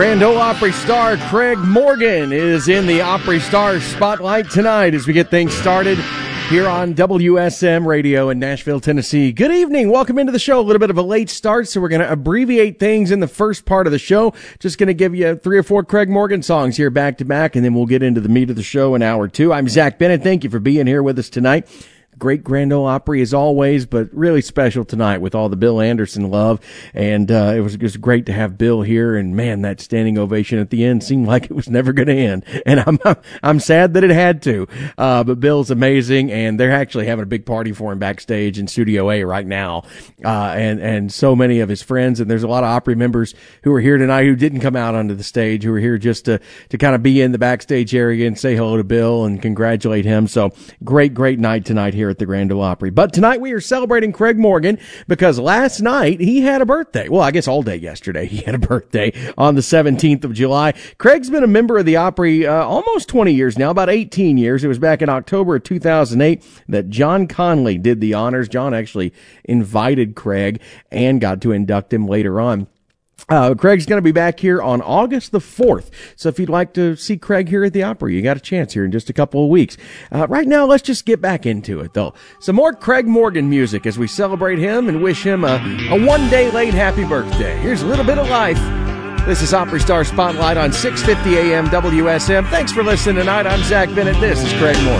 Grand Ole Opry star Craig Morgan is in the Opry Star Spotlight tonight as we get things started here on WSM Radio in Nashville, Tennessee. Good evening. Welcome into the show. A little bit of a late start, so we're going to abbreviate things in the first part of the show. Just going to give you 3 or 4 Craig Morgan songs here back to back, and then we'll get into the meat of the show in hour 2. I'm Zach Bennett. Thank you for being here with us tonight. Great Grand Ole Opry as always, but really special tonight with all the Bill Anderson love. And it was just great to have Bill here. And man, that standing ovation at the end seemed like it was never going to end. And I'm sad that it had to. But Bill's amazing, and they're actually having a big party for him backstage in Studio A right now. And so many of his friends, and there's a lot of Opry members who are here tonight who didn't come out onto the stage, who are here just to kind of be in the backstage area and say hello to Bill and congratulate him. So great night tonight here at the Grand Ole Opry. But tonight we are celebrating Craig Morgan because last night he had a birthday. Well, I guess all day yesterday he had a birthday on the 17th of July. Craig's been a member of the Opry almost 20 years now, about 18 years. It was back in October of 2008 that John Conley did the honors. John actually invited Craig and got to induct him later on. Craig's going to be back here on August the 4th. So if you'd like to see Craig here at the Opry, you got a chance here in just a couple of weeks. Right now, let's just get back into it, though. Some more Craig Morgan music as we celebrate him and wish him a one-day late happy birthday. Here's a little bit of life. This is Opry Star Spotlight on 650 AM WSM. Thanks for listening tonight. I'm Zach Bennett. This is Craig Morgan.